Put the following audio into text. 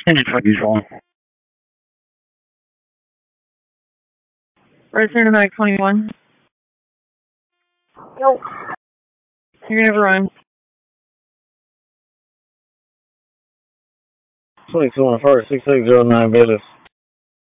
Any truck is wrong. Resident of 21. Nope. You're gonna run. 22 on the first, 6609 Bailiff.